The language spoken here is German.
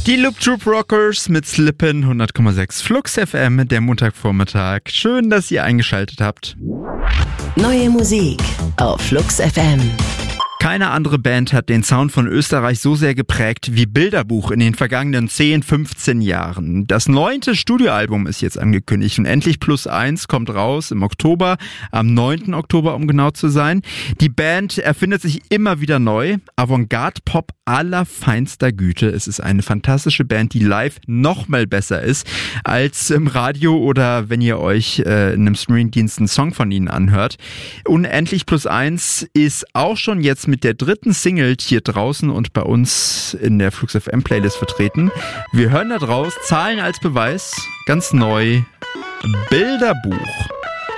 Die Loop Troop Rockers mit Slippin' 100,6 Flux FM, der Montagvormittag. Schön, dass ihr eingeschaltet habt. Neue Musik auf Flux FM. Keine andere Band hat den Sound von Österreich so sehr geprägt wie Bilderbuch in den vergangenen 10, 15 Jahren. Das 9. Studioalbum ist jetzt angekündigt und Endlich +1 kommt raus im Oktober, am 9. Oktober, um genau zu sein. Die Band erfindet sich immer wieder neu. Avantgarde-Pop allerfeinster Güte. Es ist eine fantastische Band, die live noch mal besser ist als im Radio oder wenn ihr euch in einem Streamingdienst einen Song von ihnen anhört. Und Endlich +1 ist auch schon jetzt mit der 3. Single hier draußen und bei uns in der Flux FM Playlist vertreten. Wir hören da draus, Zahlen als Beweis, ganz neu, Bilderbuch.